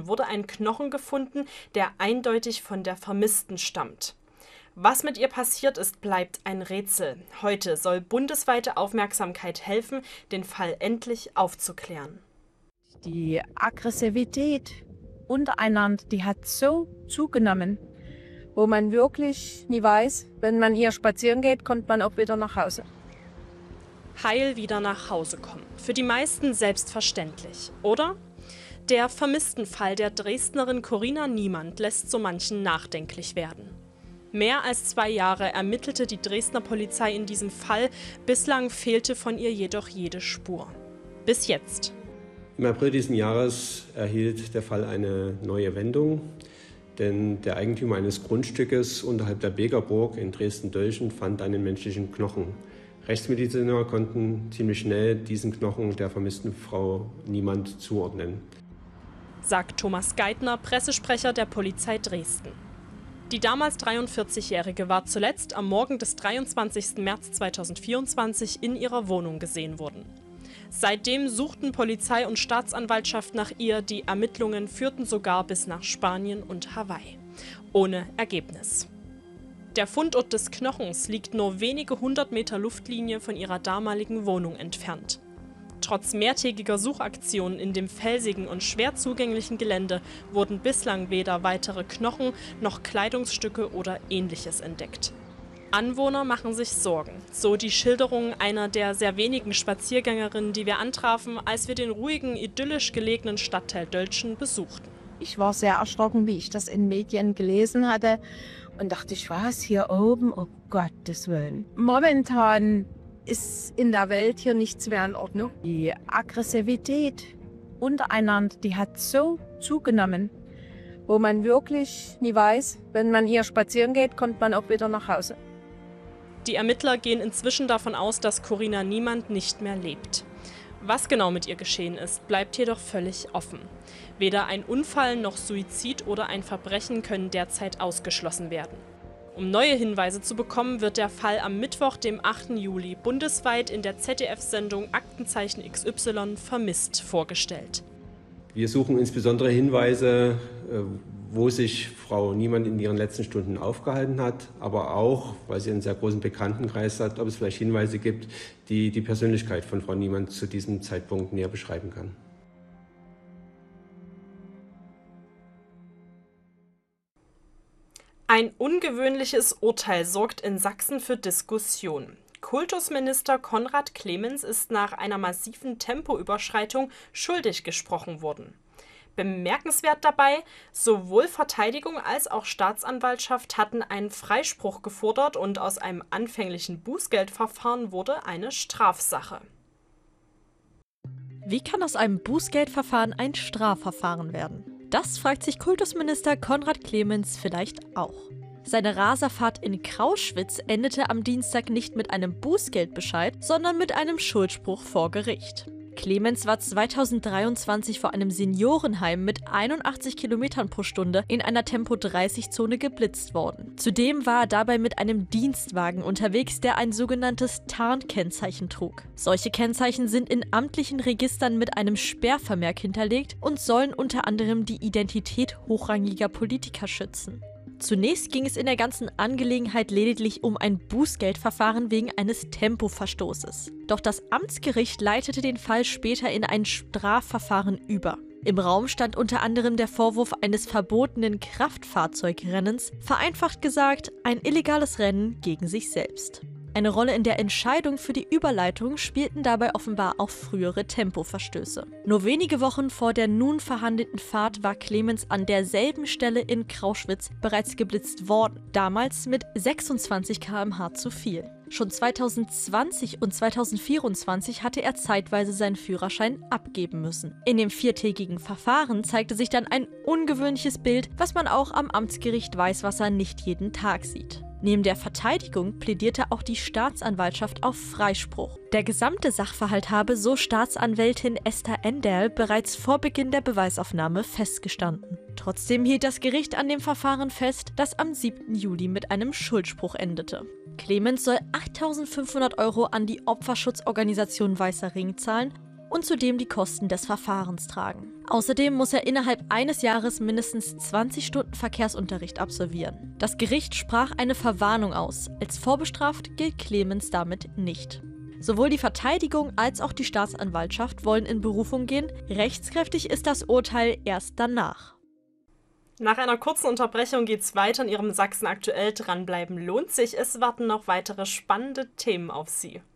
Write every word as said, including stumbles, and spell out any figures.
Boden wurde ein Knochen gefunden, der eindeutig von der Vermissten stammt. Was mit ihr passiert ist, bleibt ein Rätsel. Heute soll bundesweite Aufmerksamkeit helfen, den Fall endlich aufzuklären. Die Aggressivität untereinander, die hat so zugenommen, wo man wirklich nie weiß, wenn man hier spazieren geht, kommt man auch wieder nach Hause. Heil wieder nach Hause kommen. Für die meisten selbstverständlich, oder? Der Vermisstenfall der Dresdnerin Corinna Niemand lässt so manchen nachdenklich werden. Mehr als zwei Jahre ermittelte die Dresdner Polizei in diesem Fall, bislang fehlte von ihr jedoch jede Spur. Bis jetzt. Im April diesen Jahres erhielt der Fall eine neue Wendung, denn der Eigentümer eines Grundstückes unterhalb der Begerburg in Dresden-Dölchen fand einen menschlichen Knochen. Rechtsmediziner konnten ziemlich schnell diesen Knochen der vermissten Frau Niemand zuordnen, sagt Thomas Geithner, Pressesprecher der Polizei Dresden. Die damals dreiundvierzigjährige war zuletzt am Morgen des dreiundzwanzigsten März zweitausendvierundzwanzig in ihrer Wohnung gesehen worden. Seitdem suchten Polizei und Staatsanwaltschaft nach ihr, die Ermittlungen führten sogar bis nach Spanien und Hawaii. Ohne Ergebnis. Der Fundort des Knochens liegt nur wenige hundert Meter Luftlinie von ihrer damaligen Wohnung entfernt. Trotz mehrtägiger Suchaktionen in dem felsigen und schwer zugänglichen Gelände wurden bislang weder weitere Knochen noch Kleidungsstücke oder Ähnliches entdeckt. Anwohner machen sich Sorgen, so die Schilderung einer der sehr wenigen Spaziergängerinnen, die wir antrafen, als wir den ruhigen, idyllisch gelegenen Stadtteil Dölzschen besuchten. Ich war sehr erschrocken, wie ich das in Medien gelesen hatte und dachte ich, was hier oben, oh Gottes Willen. Momentan ist in der Welt hier nichts mehr in Ordnung. Die Aggressivität untereinander, die hat so zugenommen, wo man wirklich nie weiß, wenn man hier spazieren geht, kommt man auch wieder nach Hause. Die Ermittler gehen inzwischen davon aus, dass Corinna Niemand nicht mehr lebt. Was genau mit ihr geschehen ist, bleibt jedoch völlig offen. Weder ein Unfall noch Suizid oder ein Verbrechen können derzeit ausgeschlossen werden. Um neue Hinweise zu bekommen, wird der Fall am Mittwoch, dem achten Juli, bundesweit in der Z D F-Sendung Aktenzeichen X Y vermisst vorgestellt. Wir suchen insbesondere Hinweise, wo sich Frau Niemand in ihren letzten Stunden aufgehalten hat, aber auch, weil sie einen sehr großen Bekanntenkreis hat, ob es vielleicht Hinweise gibt, die die Persönlichkeit von Frau Niemand zu diesem Zeitpunkt näher beschreiben kann. Ein ungewöhnliches Urteil sorgt in Sachsen für Diskussion. Kultusminister Konrad Clemens ist nach einer massiven Tempoüberschreitung schuldig gesprochen worden. Bemerkenswert dabei, sowohl Verteidigung als auch Staatsanwaltschaft hatten einen Freispruch gefordert und aus einem anfänglichen Bußgeldverfahren wurde eine Strafsache. Wie kann aus einem Bußgeldverfahren ein Strafverfahren werden? Das fragt sich Kultusminister Konrad Clemens vielleicht auch. Seine Raserfahrt in Krauschwitz endete am Dienstag nicht mit einem Bußgeldbescheid, sondern mit einem Schuldspruch vor Gericht. Clemens war zweitausenddreiundzwanzig vor einem Seniorenheim mit einundachtzig Kilometern pro Stunde in einer Tempo dreißig Zone geblitzt worden. Zudem war er dabei mit einem Dienstwagen unterwegs, der ein sogenanntes Tarnkennzeichen trug. Solche Kennzeichen sind in amtlichen Registern mit einem Sperrvermerk hinterlegt und sollen unter anderem die Identität hochrangiger Politiker schützen. Zunächst ging es in der ganzen Angelegenheit lediglich um ein Bußgeldverfahren wegen eines Tempoverstoßes. Doch das Amtsgericht leitete den Fall später in ein Strafverfahren über. Im Raum stand unter anderem der Vorwurf eines verbotenen Kraftfahrzeugrennens, vereinfacht gesagt ein illegales Rennen gegen sich selbst. Eine Rolle in der Entscheidung für die Überleitung spielten dabei offenbar auch frühere Tempoverstöße. Nur wenige Wochen vor der nun verhandelten Fahrt war Clemens an derselben Stelle in Krauschwitz bereits geblitzt worden, damals mit sechsundzwanzig Kilometer pro Stunde zu viel. Schon zweitausendzwanzig und zweitausendvierundzwanzig hatte er zeitweise seinen Führerschein abgeben müssen. In dem viertägigen Verfahren zeigte sich dann ein ungewöhnliches Bild, was man auch am Amtsgericht Weißwasser nicht jeden Tag sieht. Neben der Verteidigung plädierte auch die Staatsanwaltschaft auf Freispruch. Der gesamte Sachverhalt habe, so Staatsanwältin Esther Enderl, bereits vor Beginn der Beweisaufnahme festgestanden. Trotzdem hielt das Gericht an dem Verfahren fest, das am siebten Juli mit einem Schuldspruch endete. Clemens soll achttausendfünfhundert Euro an die Opferschutzorganisation Weißer Ring zahlen und zudem die Kosten des Verfahrens tragen. Außerdem muss er innerhalb eines Jahres mindestens zwanzig Stunden Verkehrsunterricht absolvieren. Das Gericht sprach eine Verwarnung aus. Als vorbestraft gilt Clemens damit nicht. Sowohl die Verteidigung als auch die Staatsanwaltschaft wollen in Berufung gehen. Rechtskräftig ist das Urteil erst danach. Nach einer kurzen Unterbrechung geht's weiter in Ihrem Sachsen aktuell. Dranbleiben lohnt sich. Es warten noch weitere spannende Themen auf Sie.